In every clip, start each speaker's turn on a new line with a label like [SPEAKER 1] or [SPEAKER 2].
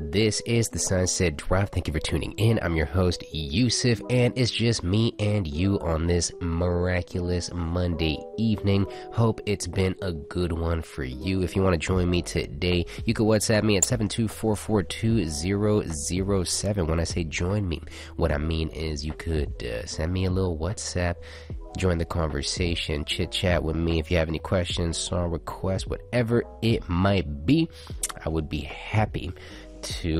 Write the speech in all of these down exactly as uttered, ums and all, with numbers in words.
[SPEAKER 1] This is the Sunset Drive. Thank you for tuning in. I'm your host, Yusuf, and it's just me and you on this miraculous Monday evening. Hope it's been a good one for you. If you want to join me today, you can WhatsApp me at seven two four four two zero zero seven. When I say join me, what I mean is you could uh, send me a little WhatsApp, join the conversation, chit chat with me. If you have any questions, song requests, whatever it might be, I would be happy to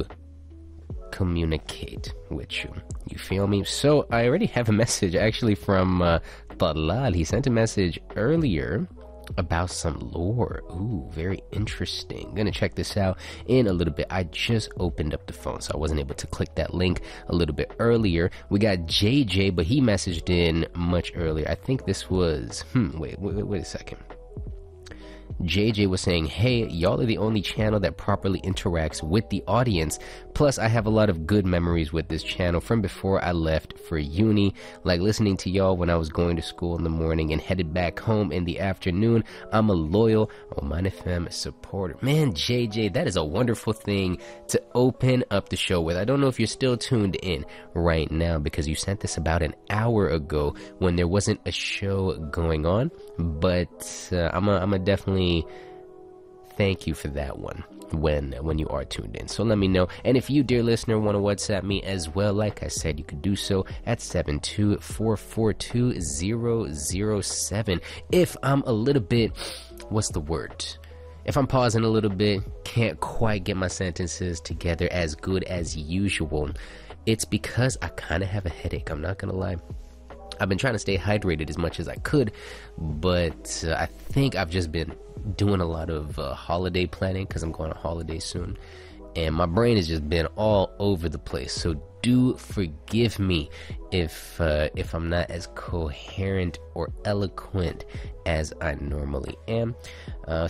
[SPEAKER 1] communicate with you. You feel me? So I already have a message actually from uh, Talal. He sent a message earlier about some lore. Ooh, very interesting. Gonna check this out in a little bit. I just opened up the phone, so I wasn't able to click that link a little bit earlier. We got J J, but he messaged in much earlier. I think this was, hmm, wait, wait, wait a second. J J was saying, hey, y'all are the only channel that properly interacts with the audience. Plus, I have a lot of good memories with this channel from before I left for uni, like listening to y'all when I was going to school in the morning and headed back home in the afternoon. I'm a loyal Oman F M supporter. Man, J J, that is a wonderful thing to open up the show with. I don't know if you're still tuned in right now because you sent this about an hour ago when there wasn't a show going on, but uh, I'm a, I'm a definitely thank you for that one when when you are tuned in. So let me know. And if you, dear listener, want to WhatsApp me as well, like I said, you could do so at seven two four four two zero zero seven. If I'm a little bit, what's the word? If I'm pausing a little bit, can't quite get my sentences together as good as usual, it's because I kind of have a headache. I'm not going to lie. I've been trying to stay hydrated as much as I could, but uh, I think I've just been doing a lot of uh, holiday planning because I'm going on holiday soon, and my brain has just been all over the place. So do forgive me if uh, if I'm not as coherent or eloquent as I normally am. Uh,